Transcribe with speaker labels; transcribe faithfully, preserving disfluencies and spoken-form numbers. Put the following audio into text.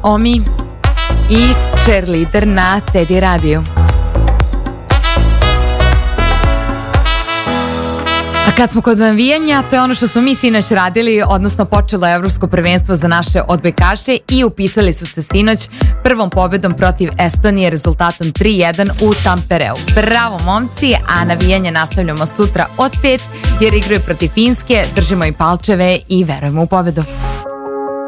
Speaker 1: Omi i Cheerleader na Teddy radiju. A kad smo kod navijanja, to je ono što smo mi sinoć radili, odnosno počelo je evropsko prvenstvo za naše odbojkaše i upisali su se sinoć prvom pobedom protiv Estonije rezultatom tri jedan u Tampereu. Bravo momci, a navijanje nastavljamo sutra od pet jer igraju protiv Finske, držimo im palčeve i verujemo u pobedu.